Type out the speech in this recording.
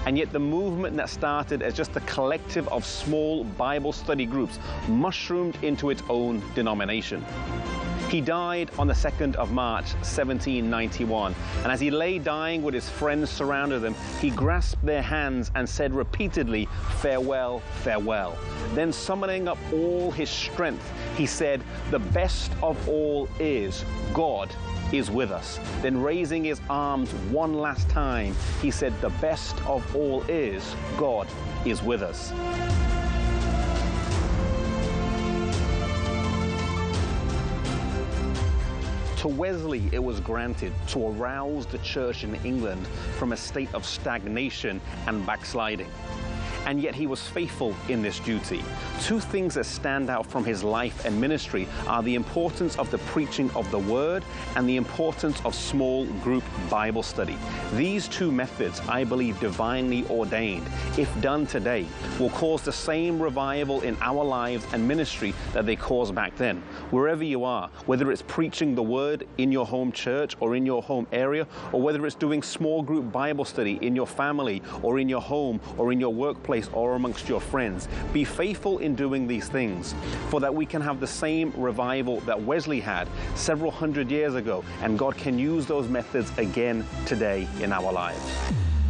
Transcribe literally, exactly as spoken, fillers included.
And yet the movement that started as just a collective of small Bible study groups mushroomed into its own denomination. He died on the second of March, seventeen ninety-one, and as he lay dying with his friends surrounded him, he grasped their hands and said repeatedly, "Farewell, farewell." Then summoning up all his strength, he said, "The best of all is God is with us." Then raising his arms one last time, he said, "The best of all is God is with us." To Wesley, it was granted to arouse the church in England from a state of stagnation and backsliding. And yet he was faithful in this duty. Two things that stand out from his life and ministry are the importance of the preaching of the word and the importance of small group Bible study. These two methods, I believe, divinely ordained, if done today, will cause the same revival in our lives and ministry that they caused back then. Wherever you are, whether it's preaching the word in your home church or in your home area, or whether it's doing small group Bible study in your family or in your home or in your workplace or amongst your friends, be faithful in doing these things, for that we can have the same revival that Wesley had several hundred years ago, and God can use those methods again today in our lives.